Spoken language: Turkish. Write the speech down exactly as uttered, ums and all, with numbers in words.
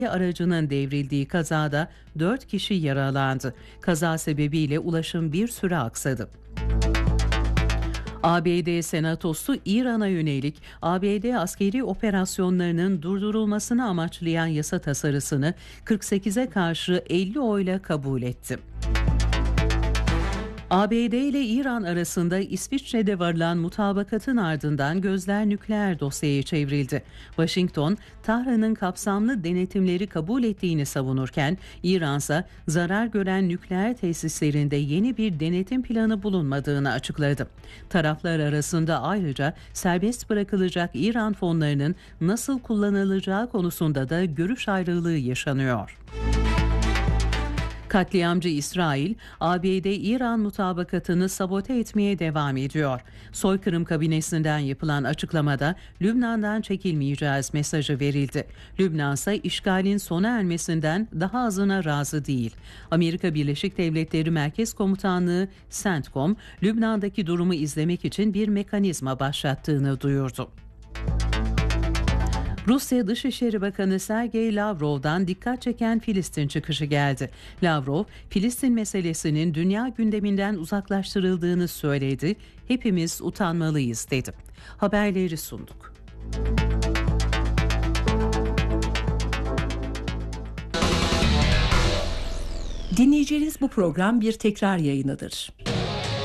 aracının devrildiği kazada dört kişi yaralandı. Kaza sebebiyle ulaşım bir süre aksadı. A B D Senatosu İran'a yönelik A B D askeri operasyonlarının durdurulmasını amaçlayan yasa tasarısını kırk sekize karşı elli oyla kabul etti. A B D ile İran arasında İsviçre'de varılan mutabakatın ardından gözler nükleer dosyaya çevrildi. Washington, Tahran'ın kapsamlı denetimleri kabul ettiğini savunurken, İran ise zarar gören nükleer tesislerinde yeni bir denetim planı bulunmadığını açıkladı. Taraflar arasında ayrıca serbest bırakılacak İran fonlarının nasıl kullanılacağı konusunda da görüş ayrılığı yaşanıyor. Katliamcı İsrail, A B D-İran mutabakatını sabote etmeye devam ediyor. Soykırım kabinesinden yapılan açıklamada Lübnan'dan çekilmeyeceğiz mesajı verildi. Lübnan ise işgalin sona ermesinden daha azına razı değil. Amerika Birleşik Devletleri Merkez Komutanlığı CENTCOM, Lübnan'daki durumu izlemek için bir mekanizma başlattığını duyurdu. Rusya Dışişleri Bakanı Sergey Lavrov'dan dikkat çeken Filistin çıkışı geldi. Lavrov, Filistin meselesinin dünya gündeminden uzaklaştırıldığını söyledi. Hepimiz utanmalıyız dedi. Haberleri sunduk. Dinleyeceğiniz bu program bir tekrar yayınıdır.